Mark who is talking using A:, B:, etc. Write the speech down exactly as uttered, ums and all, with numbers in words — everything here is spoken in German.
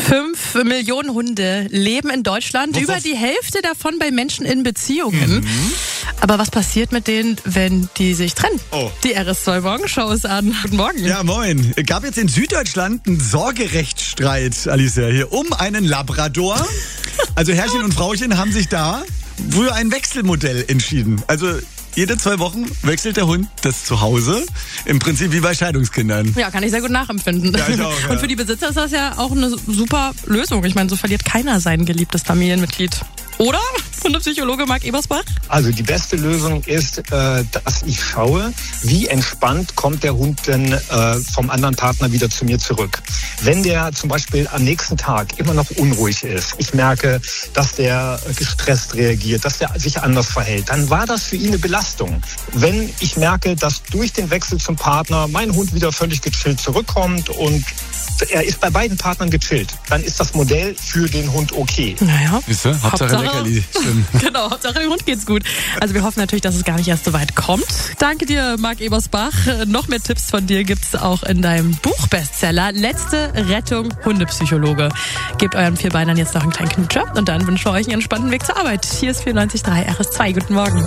A: Fünf Millionen Hunde leben in Deutschland,
B: Wuff,
A: über
B: wuff.
A: die Hälfte davon bei Menschen in Beziehungen.
B: Mhm.
A: Aber was passiert mit denen, wenn die sich trennen?
B: Oh.
A: Die R S zwei Morgenshow ist an. Guten Morgen.
B: Ja, moin. Gab jetzt in Süddeutschland einen Sorgerechtsstreit, Alicia, hier um einen Labrador. Also Herrchen und Frauchen haben sich da für ein Wechselmodell entschieden. Also jede zwei Wochen wechselt der Hund das Zuhause. Im Prinzip wie bei Scheidungskindern.
A: Ja, kann ich sehr gut nachempfinden.
B: Ja, ich auch, ja.
A: Und für die Besitzer ist das ja auch eine super Lösung. Ich meine, so verliert keiner sein geliebtes Familienmitglied. Oder? Hundepsychologe Marc Ebersbach?
C: Also die beste Lösung ist, äh, dass ich schaue, wie entspannt kommt der Hund denn äh, vom anderen Partner wieder zu mir zurück. Wenn der zum Beispiel am nächsten Tag immer noch unruhig ist, ich merke, dass der gestresst reagiert, dass der sich anders verhält, dann war das für ihn eine Belastung. Wenn ich merke, dass durch den Wechsel zum Partner mein Hund wieder völlig gechillt zurückkommt und er ist bei beiden Partnern gechillt, dann ist das Modell für den Hund okay.
A: Naja.
B: Siehst du? Hauptsache,
A: Hauptsache-
B: Leckerli. Stimmt.
A: Genau, Hauptsache dem Hund geht's gut. Also wir hoffen natürlich, dass es gar nicht erst so weit kommt. Danke dir, Marc Ebersbach. Noch mehr Tipps von dir gibt's auch in deinem Buchbestseller Letzte Rettung Hundepsychologe. Gebt euren Vierbeinern jetzt noch einen kleinen Knutscher und dann wünschen wir euch einen entspannten Weg zur Arbeit. Hier ist vierundneunzig Komma drei R S zwei. Guten Morgen.